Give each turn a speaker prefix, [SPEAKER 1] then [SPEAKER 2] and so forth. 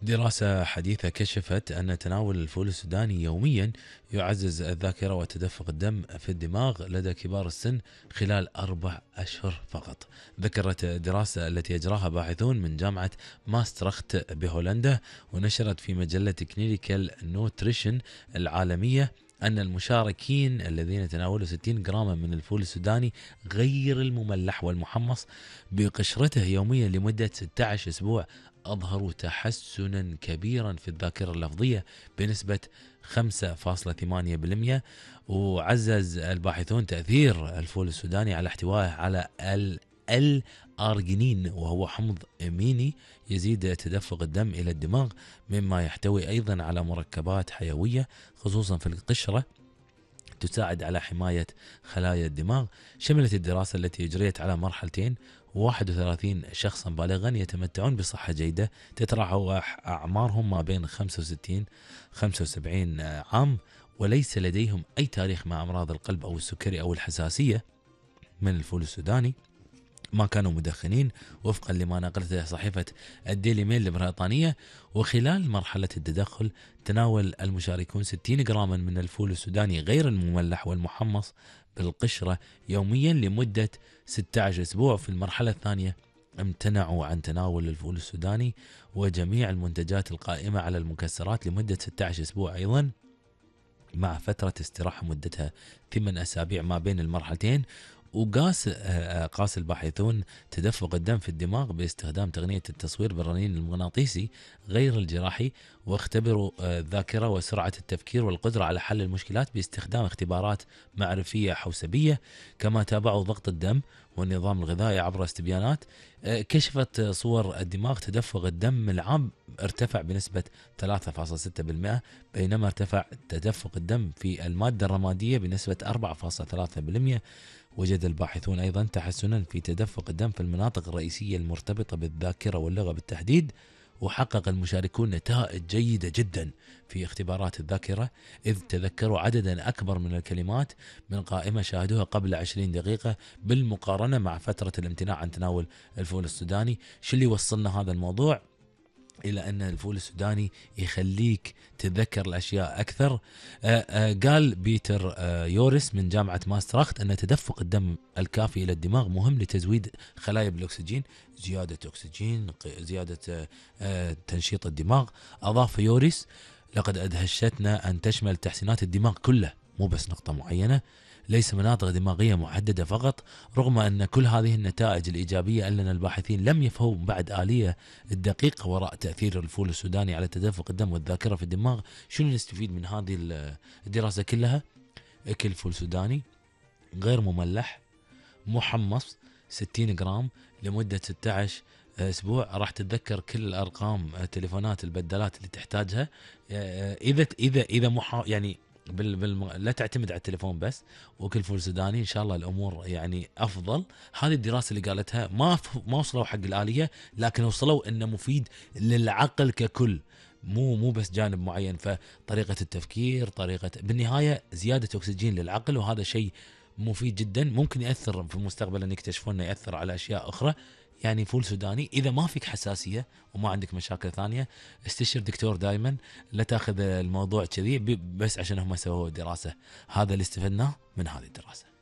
[SPEAKER 1] دراسة حديثة كشفت أن تناول الفول السوداني يوميا يعزز الذاكرة وتدفق الدم في الدماغ لدى كبار السن خلال 4 أشهر فقط. ذكرت الدراسة التي أجراها باحثون من جامعة ماسترخت بهولندا ونشرت في مجلة كلينيكال نوتريشن العالمية أن المشاركين الذين تناولوا 60 جراما من الفول السوداني غير المملح والمحمص بقشرته يوميا لمدة 16 أسبوع أظهروا تحسنا كبيرا في الذاكرة اللفظية بنسبة 5.8%. وعزز الباحثون تأثير الفول السوداني على احتوائه على الأرجينين، وهو حمض أميني يزيد تدفق الدم إلى الدماغ، مما يحتوي أيضا على مركبات حيوية خصوصا في القشرة تساعد على حماية خلايا الدماغ. شملت الدراسة التي أجريت على مرحلتين 31 شخصا بالغا يتمتعون بصحة جيدة تتراوح أعمارهم ما بين 65 75 عام، وليس لديهم أي تاريخ مع أمراض القلب أو السكري أو الحساسية من الفول السوداني. ما كانوا مدخنين وفقا لما نقلته صحيفة الديلي ميل البريطانية. وخلال مرحلة التدخل تناول المشاركون 60 جراما من الفول السوداني غير المملح والمحمص بالقشرة يوميا لمدة 16 أسبوع. في المرحلة الثانية امتنعوا عن تناول الفول السوداني وجميع المنتجات القائمة على المكسرات لمدة 16 أسبوع أيضا، مع فترة استراحة مدتها 8 أسابيع ما بين المرحلتين. قاس الباحثون تدفق الدم في الدماغ باستخدام تقنية التصوير بالرنين المغناطيسي غير الجراحي، واختبروا الذاكرة وسرعة التفكير والقدرة على حل المشكلات باستخدام اختبارات معرفية حوسبية. كما تابعوا ضغط الدم والنظام الغذائي عبر استبيانات. كشفت صور الدماغ تدفق الدم العام ارتفع بنسبة 3.6%، بينما ارتفع تدفق الدم في المادة الرمادية بنسبة 4.3%. وجد الباحثون أيضا تحسنا في تدفق الدم في المناطق الرئيسية المرتبطة بالذاكرة واللغة بالتحديد. وحقق المشاركون نتائج جيدة جدا في اختبارات الذاكرة، إذ تذكروا عددا أكبر من الكلمات من قائمة شاهدوها قبل 20 دقيقة بالمقارنة مع فترة الامتناع عن تناول الفول السوداني. شو اللي وصلنا هذا الموضوع إلى أن الفول السوداني يخليك تتذكر الأشياء أكثر؟ قال بيتر يوريس من جامعة ماستراخت أن تدفق الدم الكافي إلى الدماغ مهم لتزويد خلايا بالأكسجين، زيادة أكسجين، زيادة تنشيط الدماغ. أضاف يوريس: لقد أدهشتنا أن تشمل تحسينات الدماغ كله، مو بس نقطة معينة، ليس مناطق دماغية محددة فقط. رغم أن كل هذه النتائج الإيجابية إلا أن الباحثين لم يفهموا بعد آلية الدقيقة وراء تأثير الفول السوداني على تدفق الدم والذاكرة في الدماغ. شنو نستفيد من هذه الدراسة كلها؟ أكل فول سوداني غير مملح محمص 60 جرام لمدة 16 أسبوع، راح تتذكر كل الأرقام التليفونات البدلات اللي تحتاجها. إذا يعني لا تعتمد على التليفون بس، وكل فول سوداني ان شاء الله الامور يعني افضل. هذه الدراسه اللي قالتها ما وصلوا حق الاليه، لكن وصلوا انه مفيد للعقل ككل، مو بس جانب معين. فطريقه التفكير، طريقه بالنهايه زياده اكسجين للعقل، وهذا شيء مفيد جدا. ممكن ياثر في المستقبل ان يكتشفون انه ياثر على اشياء اخرى. يعني فول سوداني اذا ما فيك حساسيه وما عندك مشاكل ثانيه استشير دكتور دائما، لا تاخذ الموضوع كذي بس عشان هم سووا دراسه. هذا اللي استفدناه من هذه الدراسه.